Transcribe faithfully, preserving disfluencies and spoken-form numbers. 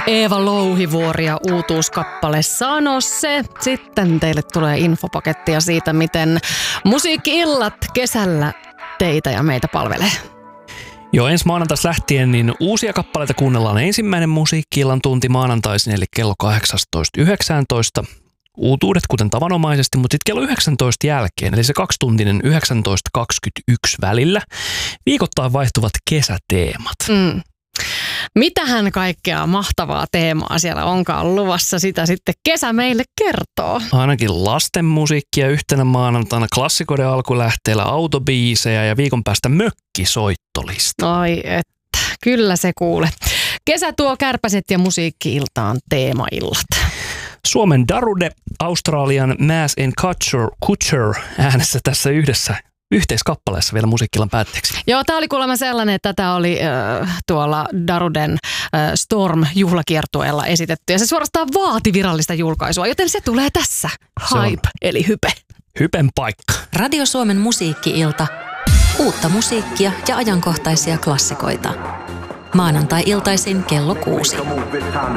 Eeva Louhivuori ja uutuuskappale Sano se. Sitten teille tulee infopakettia siitä, miten musiikki-illat kesällä teitä ja meitä palvelee. Joo, ensi maanantaista lähtien niin uusia kappaleita kuunnellaan ensimmäinen musiikki-illan tunti maanantaisin, eli kello kahdeksastatoista yhdeksäntoista. Uutuudet kuten tavanomaisesti, mutta sitten kello yhdeksäntoista jälkeen, eli se kaksituntinen yhdeksäntoista kaksikymmentäyksi välillä, viikoittain vaihtuvat kesäteemat. Mm. Mitähän kaikkea mahtavaa teemaa siellä onkaan luvassa, sitä sitten kesä meille kertoo. Ainakin lasten musiikkia yhtenä maanantaina, klassikoiden alkulähteellä autobiisejä ja viikon päästä mökkisoittolista. Ai että, kyllä se kuule. Kesä tuo kärpäset ja musiikki-iltaan teemaillat. Suomen Darude, Australian Mass and Culture, Culture äänessä tässä yhdessä yhteiskappaleessa vielä musiikkilan päätteeksi. Joo, tämä oli kuulemma sellainen, että tätä oli äh, tuolla Daruden äh, Storm-juhlakiertueella esitetty. Ja se suorastaan vaati virallista julkaisua, joten se tulee tässä. Hype, eli hype. Hypen paikka. Radio Suomen musiikki-ilta. Uutta musiikkia ja ajankohtaisia klassikoita. Maanantai-iltaisin kello kuusi.